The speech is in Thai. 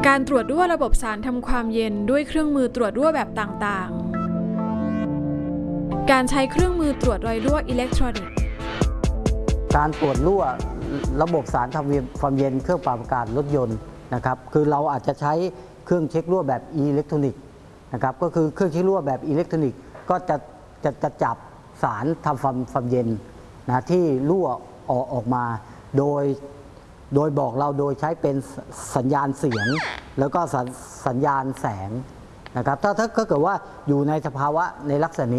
การตรวจรั่วระบบสารทำความเย็นด้วยเครื่องมือตรวจรั่วแบบต่างๆการใช้เครื่องมือตรวจรอยรั่วอิเล็กทรอนิกส์การตรวจรั่วระบบสารทำความเย็นเครื่องปรับอากาศรถยนต์นะครับคือเราอาจจะใช้เครื่องเช็ครั่วแบบอิเล็กทรอนิกส์นะครับก็คือเครื่องเช็ครั่วแบบอิเล็กทรอนิกส์ก็จะจับสารทำความเย็นนะที่รั่วออกมาโดยบอกเราโดยใช้เป็นสัญญาณเสียงแล้วก็สัญญาณแสงนะครับถ้าเกิดว่าอยู่ในสภาวะในลักษณะนี้